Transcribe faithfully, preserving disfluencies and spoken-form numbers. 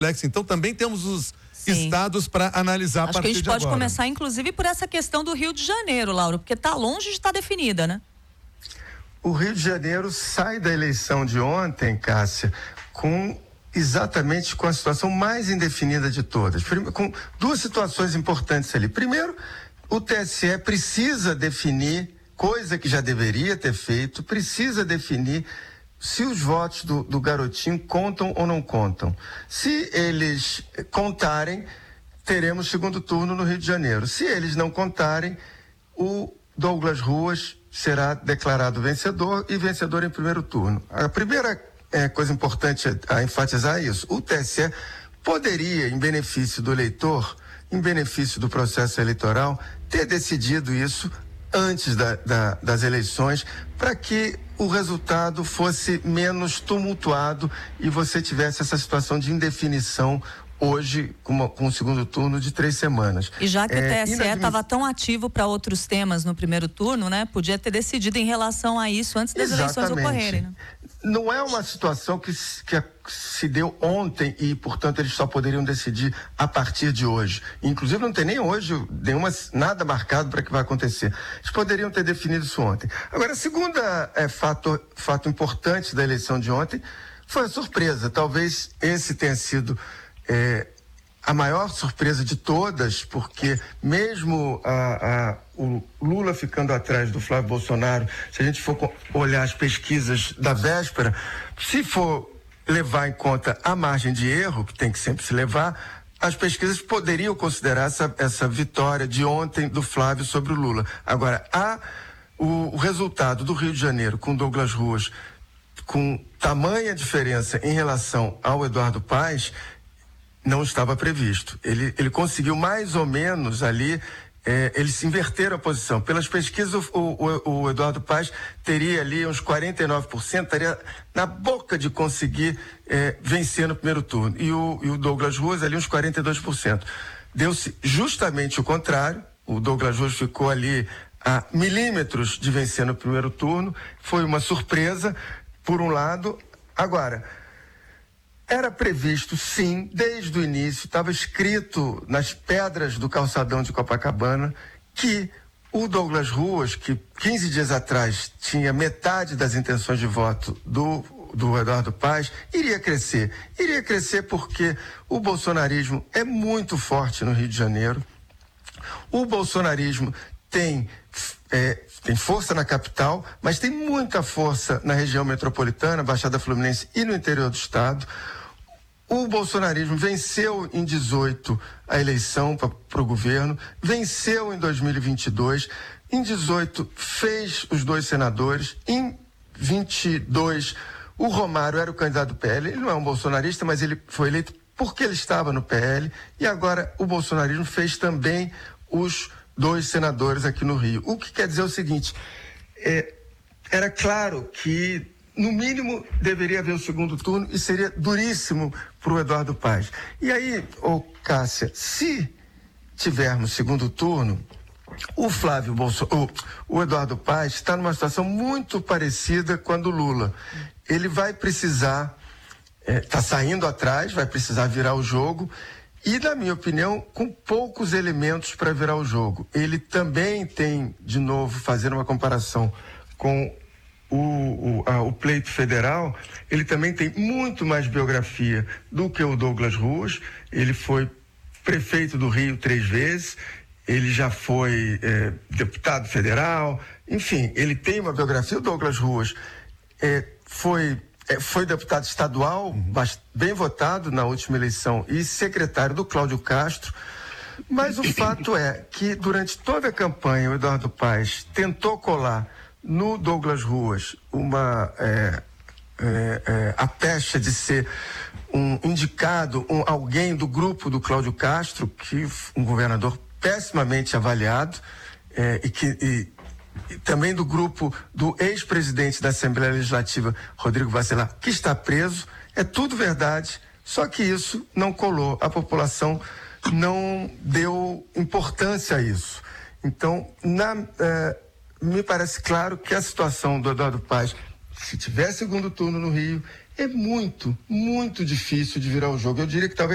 Então também temos os Sim. estados para analisar. Acho a partir que a gente de pode agora. começar, inclusive, por essa questão do Rio de Janeiro, Lauro, porque está longe de estar definida, né? O Rio de Janeiro sai da eleição de ontem, Cássia, com exatamente com a situação mais indefinida de todas, com duas situações importantes ali. Primeiro, o T S E precisa definir, coisa que já deveria ter feito, precisa definir se os votos do, do garotinho contam ou não contam. Se eles contarem, teremos segundo turno no Rio de Janeiro. Se eles não contarem, o Douglas Ruas será declarado vencedor e vencedor em primeiro turno. A primeira é, coisa importante a, a enfatizar é isso. O T S E poderia, em benefício do eleitor, em benefício do processo eleitoral, ter decidido isso antes da, da, das eleições, para que o resultado fosse menos tumultuado e você tivesse essa situação de indefinição hoje com, uma, com o segundo turno de três semanas. E já que é, o T S E estava inadmiss... tão ativo para outros temas no primeiro turno, né? Podia ter decidido em relação a isso antes das Exatamente. eleições ocorrerem, né? Não é uma situação que, que se deu ontem e, portanto, eles só poderiam decidir a partir de hoje. Inclusive, não tem nem hoje nenhuma, nada marcado para que vai acontecer. Eles poderiam ter definido isso ontem. Agora, a segunda é, fato, fato importante da eleição de ontem foi a surpresa. Talvez esse tenha sido é, a maior surpresa de todas, porque mesmo a, a, o Lula ficando atrás do Flávio Bolsonaro, se a gente for olhar as pesquisas da véspera, se for levar em conta a margem de erro, que tem que sempre se levar, as pesquisas poderiam considerar essa, essa vitória de ontem do Flávio sobre o Lula. Agora, a, o, o resultado do Rio de Janeiro com Douglas Ruas, com tamanha diferença em relação ao Eduardo Paes, não estava previsto. Ele, ele conseguiu mais ou menos ali, é, eles se inverteram a posição. Pelas pesquisas, o, o, o Eduardo Paes teria ali uns quarenta e nove por cento, estaria na boca de conseguir é, vencer no primeiro turno. E o, e o Douglas Ruas ali uns quarenta e dois por cento. Deu-se justamente o contrário. O Douglas Ruas ficou ali a milímetros de vencer no primeiro turno. Foi uma surpresa, por um lado. Agora, era previsto, sim, desde o início, estava escrito nas pedras do calçadão de Copacabana, que o Douglas Ruas, que quinze dias atrás tinha metade das intenções de voto do, do Eduardo Paes, iria crescer. Iria crescer porque o bolsonarismo é muito forte no Rio de Janeiro. O bolsonarismo tem... É, tem força na capital, mas tem muita força na região metropolitana, Baixada Fluminense e no interior do estado. O bolsonarismo venceu em dezoito a eleição para o governo, venceu em dois mil e vinte e dois, em dezoito fez os dois senadores, em vinte e dois o Romário era o candidato do P L, ele não é um bolsonarista, mas ele foi eleito porque ele estava no P L, e agora o bolsonarismo fez também os dois senadores aqui no Rio. O que quer dizer o seguinte, é, era claro que no mínimo deveria haver o segundo turno e seria duríssimo para o Eduardo Paes. E aí, ô Cássia, se tivermos segundo turno, o Flávio Bolsonaro, o, o Eduardo Paes está numa situação muito parecida com a do Lula. Ele vai precisar, está é, saindo atrás, vai precisar virar o jogo e, na minha opinião, com poucos elementos para virar o jogo. Ele também tem, de novo, fazendo uma comparação com O, o, a, o pleito federal, ele também tem muito mais biografia do que o Douglas Ruas. Ele foi prefeito do Rio três vezes, ele já foi é, deputado federal, enfim, ele tem uma biografia. O Douglas Ruas é, foi, é, foi deputado estadual, bem votado na última eleição e secretário do Cláudio Castro. Mas o fato é que durante toda a campanha o Eduardo Paes tentou colar no Douglas Ruas uma é, é, é, a pecha de ser um indicado, um, alguém do grupo do Cláudio Castro, que um governador pessimamente avaliado, é, e que e, e também do grupo do ex-presidente da Assembleia Legislativa, Rodrigo Bacelar, que está preso. É tudo verdade, só que isso não colou. A população não deu importância a isso. Então, na é, me parece claro que a situação do Eduardo Paes, se tiver segundo turno no Rio, é muito, muito difícil de virar o jogo. Eu diria que talvez